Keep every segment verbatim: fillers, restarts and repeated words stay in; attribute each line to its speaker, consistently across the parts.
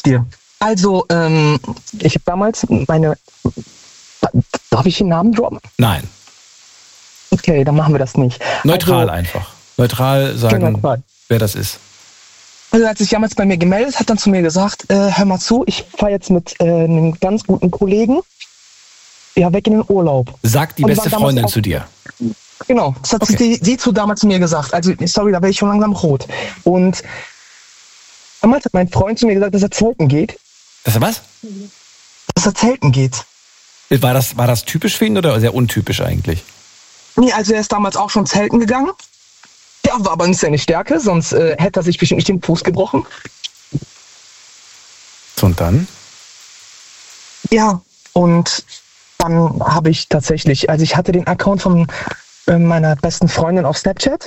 Speaker 1: dir. Also, ähm, ich habe damals meine... Darf ich den Namen droppen?
Speaker 2: Nein.
Speaker 1: Okay, dann machen wir das nicht.
Speaker 2: Neutral
Speaker 1: also,
Speaker 2: einfach. Neutral sagen,
Speaker 1: genau.
Speaker 2: wer das ist.
Speaker 1: Also als sich damals bei mir gemeldet hat, dann zu mir gesagt, äh, hör mal zu, ich fahre jetzt mit äh, einem ganz guten Kollegen ja, weg in den Urlaub.
Speaker 2: Sagt die
Speaker 1: Und
Speaker 2: beste Freundin zu dir?
Speaker 1: Genau, das hat
Speaker 2: Okay.
Speaker 1: sie, sie zu damals zu mir gesagt. Also, sorry, da werde ich schon langsam rot. Und damals hat mein Freund zu mir gesagt, dass er zelten geht.
Speaker 2: Das ist was?
Speaker 1: Dass er zelten geht.
Speaker 2: War das, war das typisch für ihn oder sehr untypisch eigentlich?
Speaker 1: Nee, also er ist damals auch schon zelten gegangen. Ja, war aber nicht seine Stärke, sonst äh, hätte er sich bestimmt nicht den Fuß gebrochen.
Speaker 2: So, und dann?
Speaker 1: Ja, und dann habe ich tatsächlich, also ich hatte den Account von äh, meiner besten Freundin auf Snapchat.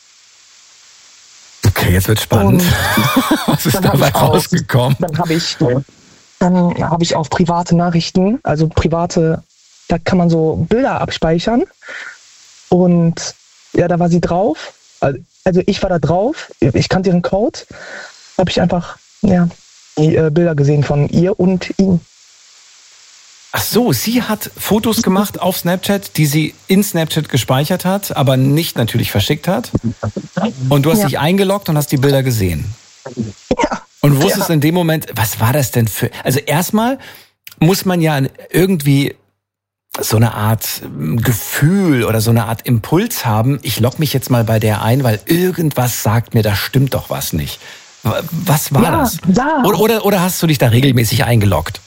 Speaker 2: Okay, jetzt wird spannend. Was ist dabei rausgekommen?
Speaker 1: Dann habe ich, dann habe ich auf private Nachrichten, also private, da kann man so Bilder abspeichern. Und ja, da war sie drauf. Also ich war da drauf, ich kannte ihren Code, habe ich einfach ja, die äh, Bilder gesehen von ihr und ihm.
Speaker 2: Ach so, sie hat Fotos gemacht auf Snapchat, die sie in Snapchat gespeichert hat, aber nicht natürlich verschickt hat. Und du hast
Speaker 1: ja.
Speaker 2: dich eingeloggt und hast die Bilder gesehen.
Speaker 1: Ja.
Speaker 2: Und wusstest
Speaker 1: ja.
Speaker 2: in dem Moment, was war das denn für... Also erstmal muss man ja irgendwie so eine Art Gefühl oder so eine Art Impuls haben, ich logge mich jetzt mal bei der ein, weil irgendwas sagt mir, da stimmt doch was nicht. Was war
Speaker 1: ja,
Speaker 2: das?
Speaker 1: Ja.
Speaker 2: Oder, oder, oder hast du dich da regelmäßig eingeloggt?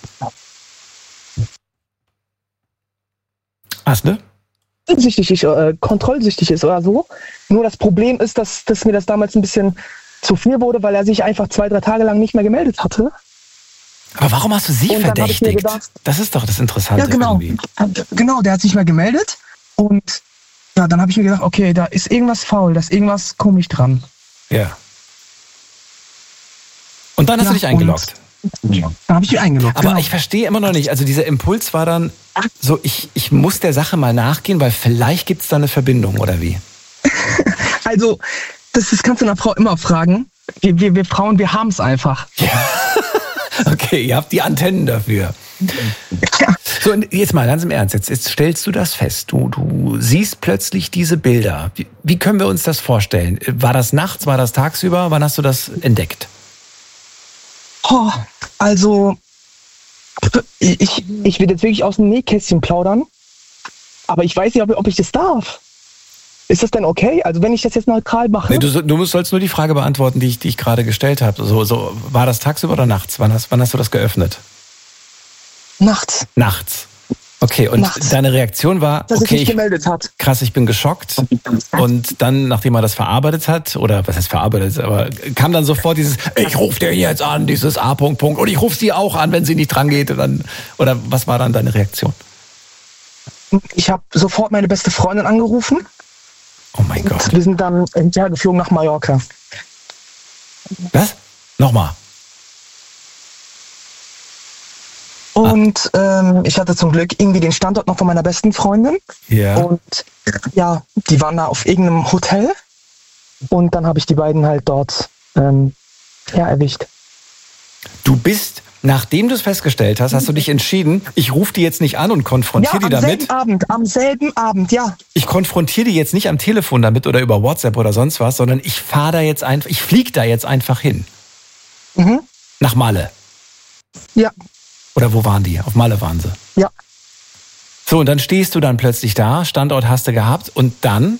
Speaker 2: Hast du?
Speaker 1: Süchtig ist, äh, kontrollsüchtig ist oder so. Nur das Problem ist, dass, dass mir das damals ein bisschen zu viel wurde, weil er sich einfach zwei, drei Tage lang nicht mehr gemeldet hatte.
Speaker 2: Aber warum hast du sie
Speaker 1: und
Speaker 2: verdächtigt?
Speaker 1: Gedacht,
Speaker 2: das ist doch das Interessante
Speaker 1: ja, genau.
Speaker 2: irgendwie.
Speaker 1: Genau, der hat sich mal gemeldet und ja, dann habe ich mir gedacht, okay, da ist irgendwas faul, da ist irgendwas komisch dran.
Speaker 2: Ja. Und dann hast
Speaker 1: ja,
Speaker 2: du dich eingeloggt?
Speaker 1: Ja. Dann habe ich mich eingeloggt.
Speaker 2: Aber
Speaker 1: genau.
Speaker 2: ich verstehe immer noch nicht, also dieser Impuls war dann so, ich, ich muss der Sache mal nachgehen, weil vielleicht gibt es da eine Verbindung, oder wie?
Speaker 1: Also, das, das kannst du einer Frau immer fragen. Wir, wir, wir Frauen, wir haben es einfach.
Speaker 2: Ja. Okay, ihr habt die Antennen dafür.
Speaker 1: Ja.
Speaker 2: So, und jetzt mal ganz im Ernst, jetzt, jetzt stellst du das fest. Du, du siehst plötzlich diese Bilder. Wie, wie können wir uns das vorstellen? War das nachts, war das tagsüber? Wann hast du das entdeckt?
Speaker 1: Oh, also, ich, ich will jetzt wirklich aus dem Nähkästchen plaudern, aber ich weiß nicht, ob, ob ich das darf. Ist das denn okay? Also wenn ich das jetzt neutral mache?
Speaker 2: Nee, du, du sollst nur die Frage beantworten, die ich, die ich gerade gestellt habe. So, so, war das tagsüber oder nachts? Wann hast, wann hast du das geöffnet?
Speaker 1: Nachts.
Speaker 2: Nachts. Okay, und
Speaker 1: Nachts.
Speaker 2: Deine Reaktion war,
Speaker 1: dass
Speaker 2: okay,
Speaker 1: ich mich gemeldet hat.
Speaker 2: krass, ich bin geschockt. Und dann, nachdem er das verarbeitet hat, oder was heißt verarbeitet, aber kam dann sofort dieses, ich rufe dir jetzt an, dieses A. Punkt, Punkt, und ich rufe sie auch an, wenn sie nicht dran geht. Oder, oder was war dann deine Reaktion?
Speaker 1: Ich habe sofort meine beste Freundin angerufen.
Speaker 2: Oh mein Gott.
Speaker 1: Wir sind dann hinterher geflogen nach Mallorca.
Speaker 2: Was? Nochmal.
Speaker 1: Und ähm, ich hatte zum Glück irgendwie den Standort noch von meiner besten Freundin.
Speaker 2: Ja.
Speaker 1: Und ja, die waren da auf irgendeinem Hotel. Und dann habe ich die beiden halt dort ähm, ja, erwischt.
Speaker 2: Du bist, nachdem du es festgestellt hast, hast du dich entschieden, ich rufe die jetzt nicht an und konfrontiere
Speaker 1: ja,
Speaker 2: die damit.
Speaker 1: am selben Abend, am selben Abend, ja.
Speaker 2: Ich konfrontiere die jetzt nicht am Telefon damit oder über WhatsApp oder sonst was, sondern ich fahre da jetzt einfach, ich fliege da jetzt einfach hin.
Speaker 1: Mhm.
Speaker 2: Nach Malle.
Speaker 1: Ja.
Speaker 2: Oder wo waren die? Auf Malle waren sie.
Speaker 1: Ja.
Speaker 2: So, und dann stehst du dann plötzlich da, Standort hast du gehabt und dann?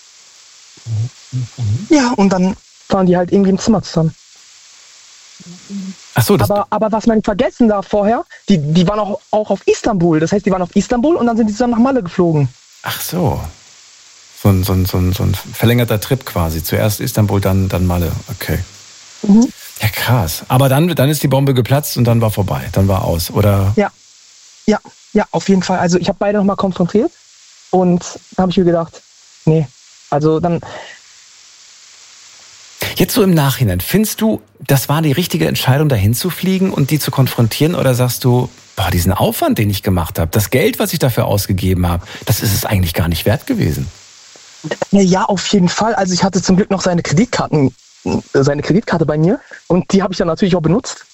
Speaker 1: Ja, und dann waren die halt irgendwie im Zimmer zusammen.
Speaker 2: Ach so, das
Speaker 1: aber, aber was man vergessen darf vorher, die, die waren auch, auch auf Istanbul. Das heißt, die waren auf Istanbul und dann sind die zusammen nach Malle geflogen.
Speaker 2: Ach so. So ein, so ein, so ein, so ein verlängerter Trip quasi. Zuerst Istanbul, dann, dann Malle. Okay.
Speaker 1: Mhm.
Speaker 2: Ja, krass. Aber dann, dann ist die Bombe geplatzt und dann war vorbei. Dann war aus, oder?
Speaker 1: Ja. Ja, ja, auf jeden Fall. Also ich habe beide nochmal konfrontiert und da habe ich mir gedacht, nee, also dann...
Speaker 2: Jetzt so im Nachhinein, findest du, das war die richtige Entscheidung, dahin zu fliegen und die zu konfrontieren? Oder sagst du, boah, diesen Aufwand, den ich gemacht habe, das Geld, was ich dafür ausgegeben habe, das ist es eigentlich gar nicht wert gewesen?
Speaker 1: Ja, auf jeden Fall. Also ich hatte zum Glück noch seine Kreditkarten, seine Kreditkarte bei mir und die habe ich dann natürlich auch benutzt.